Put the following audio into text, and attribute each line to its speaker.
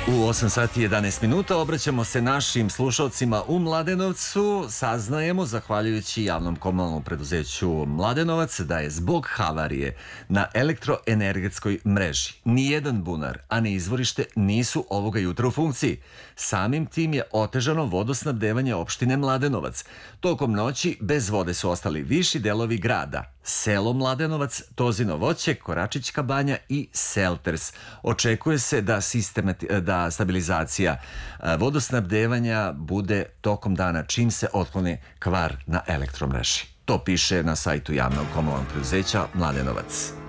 Speaker 1: U 8 sati i 11 minuta obraćamo se našim slušalcima u Mladenovcu. Saznajemo, zahvaljujući javnom komunalnom preduzeću Mladenovac, da je zbog havarije na elektroenergetskoj mreži nijedan bunar, a ni izvorište nisu ovoga jutra u funkciji. Samim tim je otežano vodosnabdevanje opštine Mladenovac. Tokom noći bez vode su ostali viši delovi grada, selo Mladenovac, Tozino voće, Koračićka banja i Selters. Očekuje se da stabilizacija vodosnabdevanja bude tokom dana čim se otkloni kvar na elektromreži. To piše na sajtu javnog komunalnog preduzeća Mladenovac.